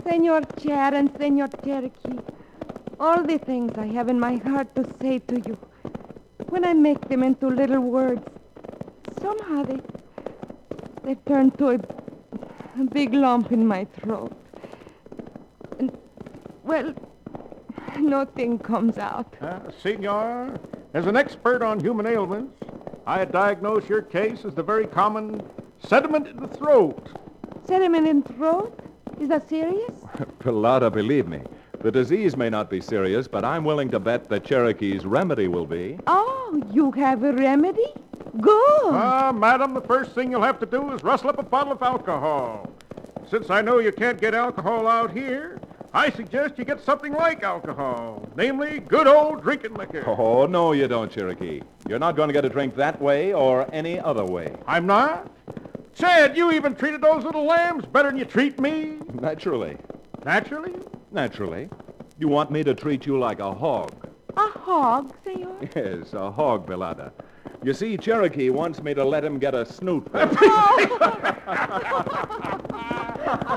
Senor Chair and Senor Cherokee, all the things I have in my heart to say to you, when I make them into little words, somehow they turn to a big lump in my throat. And, well, nothing comes out. Senor, as an expert on human ailments, I diagnose your case as the very common sediment in the throat. Sediment in throat? Is that serious? Pilata, believe me, the disease may not be serious, but I'm willing to bet that Cherokee's remedy will be. Oh, you have a remedy? Good. Madam, the first thing you'll have to do is rustle up a bottle of alcohol. Since I know you can't get alcohol out here, I suggest you get something like alcohol, namely good old drinking liquor. Oh, no, you don't, Cherokee. You're not going to get a drink that way or any other way. I'm not? Said you even treated those little lambs better than you treat me? Naturally. Naturally? Naturally. You want me to treat you like a hog. A hog, senor? Yes, a hog, Pilata. You see, Cherokee wants me to let him get a snoot.